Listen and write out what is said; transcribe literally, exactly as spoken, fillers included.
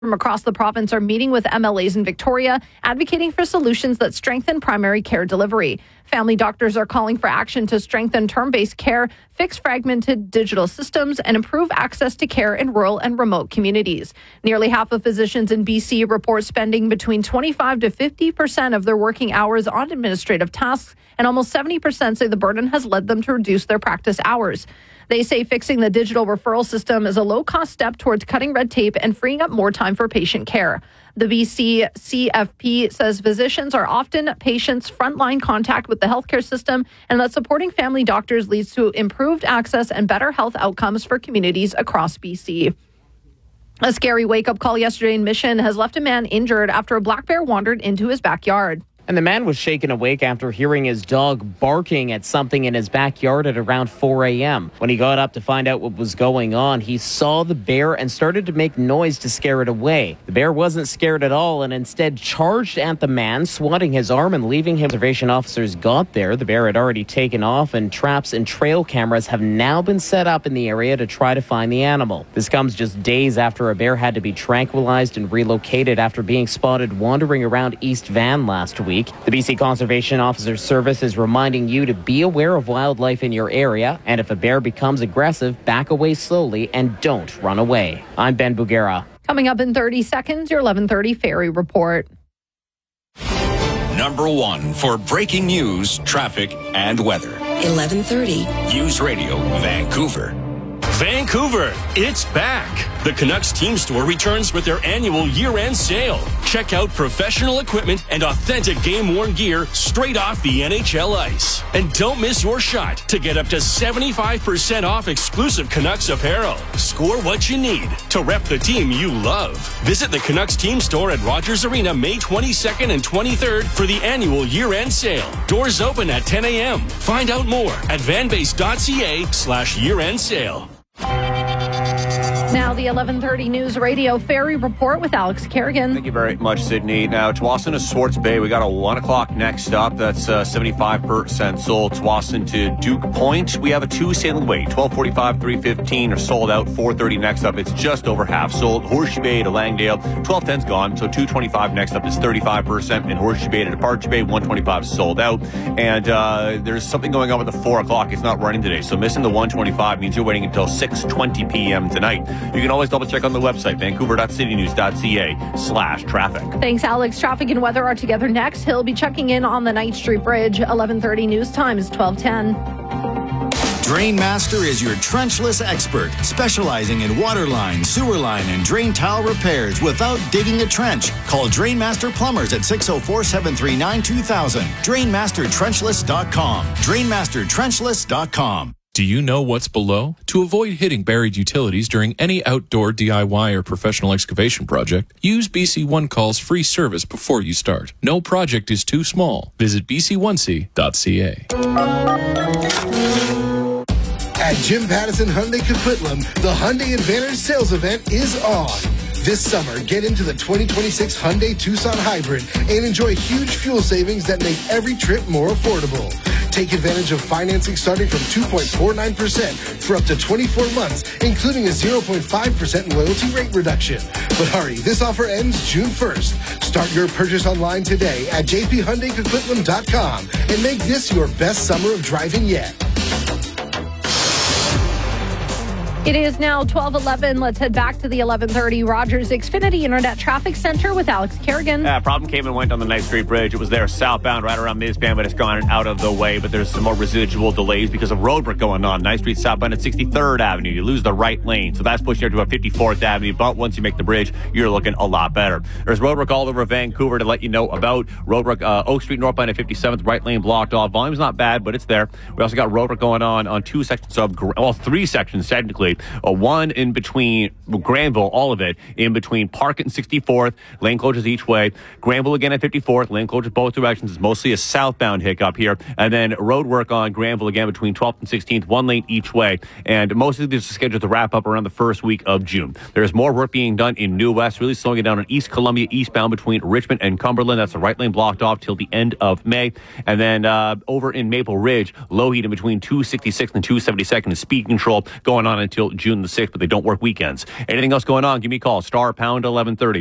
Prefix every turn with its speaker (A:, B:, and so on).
A: from across the province are meeting with M L As in Victoria, advocating for solutions that strengthen primary care delivery. Family doctors are calling for action to strengthen term-based care, fix fragmented digital systems, and improve access to care in rural and remote communities. Nearly half of physicians in B C report spending between twenty-five to fifty percent of their working hours on administrative tasks, and almost seventy percent say the burden has led them to reduce their practice hours. They say fixing the digital referral system is a low-cost step towards cutting red tape and freeing up more time for patient care. The B C C F P says physicians are often patients' frontline contact with the healthcare system, and that supporting family doctors leads to improved access and better health outcomes for communities across B C. A scary wake-up call yesterday in Mission has left a man injured after a black bear wandered into his backyard.
B: And the man was shaken awake after hearing his dog barking at something in his backyard at around four a.m. When he got up to find out what was going on, he saw the bear and started to make noise to scare it away. The bear wasn't scared at all and instead charged at the man, swatting his arm and leaving him. Conservation officers got there. The bear had already taken off, and traps and trail cameras have now been set up in the area to try to find the animal. This comes just days after a bear had to be tranquilized and relocated after being spotted wandering around East Van last week. The B C Conservation Officer Service is reminding you to be aware of wildlife in your area, and if a bear becomes aggressive, back away slowly and don't run away. I'm Ben Bugera.
A: Coming up in thirty seconds, your eleven thirty Ferry Report.
C: Number one for breaking news, traffic, and weather.
D: eleven thirty.
C: News Radio Vancouver.
E: Vancouver, it's back. The Canucks Team Store returns with their annual year-end sale. Check out professional equipment and authentic game-worn gear straight off the N H L ice. And don't miss your shot to get up to seventy-five percent off exclusive Canucks apparel. Score what you need to rep the team you love. Visit the Canucks Team Store at Rogers Arena May twenty-second and twenty-third for the annual year-end sale. Doors open at ten a.m. Find out more at vanbase.ca slash year-end sale.
A: Now the eleven thirty News Radio Ferry Report with Alex Kerrigan.
F: Thank you very much, Sydney. Now, Tsawwassen to Swartz Bay. We got a one o'clock next up. That's uh, seventy-five percent sold. Tsawwassen to Duke Point. We have a two sailing way. twelve forty-five, three fifteen are sold out. four thirty next up. It's just over half sold. Horseshoe Bay to Langdale. twelve ten's gone. So two twenty-five next up is thirty-five percent. And Horseshoe Bay to Departure Bay, one twenty-five sold out. And uh, there's something going on with the four o'clock. It's not running today. So missing the one twenty-five means you're waiting until six twenty p.m. tonight. You can always double check on the website, vancouver.citynews.ca slash traffic.
A: Thanks, Alex. Traffic and weather are together next. He'll be checking in on the Knight Street Bridge. eleven thirty news time is twelve ten.
G: Drainmaster is your trenchless expert, specializing in water line, sewer line, and drain tile repairs without digging a trench. Call Drainmaster Plumbers at six oh four, seven three nine, two thousand. Drainmaster Trenchless dot com. Drainmaster Trenchless dot com.
H: Do you know what's below? To avoid hitting buried utilities during any outdoor D I Y or professional excavation project, use B C One Call's free service before you start. No project is too small. Visit b c one c dot c a.
I: At Jim Pattison Hyundai Coquitlam, the Hyundai Advantage sales event is on. This summer, get into the twenty twenty-six Hyundai Tucson Hybrid and enjoy huge fuel savings that make every trip more affordable. Take advantage of financing starting from two point four nine percent for up to twenty-four months, including a zero point five percent loyalty rate reduction. But hurry, this offer ends June first. Start your purchase online today at j p hyundai coquitlam dot com and make this your best summer of driving yet.
A: It is now twelve eleven. Let's head back to the eleven thirty Rogers Xfinity Internet Traffic Center with Alex Kerrigan.
F: Uh, problem came and went on the Knight Street Bridge. It was there southbound right around Mid-Span, but it's gone out of the way. But there's some more residual delays because of road work going on. Knight Street southbound at sixty-third Avenue. You lose the right lane, so that's pushing you to about fifty-fourth Avenue. But once you make the bridge, you're looking a lot better. There's road work all over Vancouver to let you know about. Road work, uh, Oak Street northbound at fifty-seventh, right lane blocked off. Volume's not bad, but it's there. We also got road work going on on two sections of, well, three sections technically. Uh, one in between Granville, all of it, in between Park and sixty-fourth, lane closures each way. Granville again at fifty-fourth, lane closures both directions. It's mostly a southbound hiccup here. And then road work on Granville again between twelfth and sixteenth, one lane each way. And most of this is scheduled to wrap up around the first week of June. There's more work being done in New West, really slowing it down in East Columbia, eastbound between Richmond and Cumberland. That's the right lane blocked off till the end of May. And then uh, over in Maple Ridge, low heat in between two sixty-sixth and two seventy-second is speed control going on until until June the sixth, but they don't work weekends. Anything else going on, give me a call. Star pound eleven thirty.